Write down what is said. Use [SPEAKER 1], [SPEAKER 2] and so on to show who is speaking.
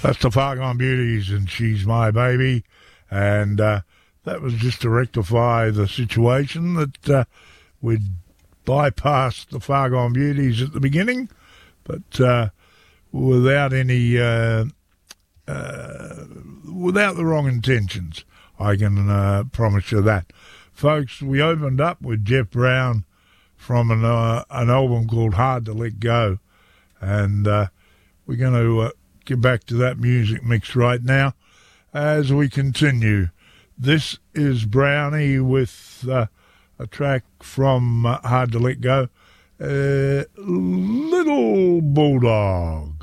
[SPEAKER 1] That's the Far Gone Beauties and She's My Baby. And that was just to rectify the situation that we'd bypassed the Far Gone Beauties at the beginning, but without any, without the wrong intentions. I can promise you that. Folks, we opened up with Jeff Brown from an album called Hard to Let Go. And we're going to get back to that music mix right now as we continue. This is Brownie with a track from Hard to Let Go, Little Bulldog.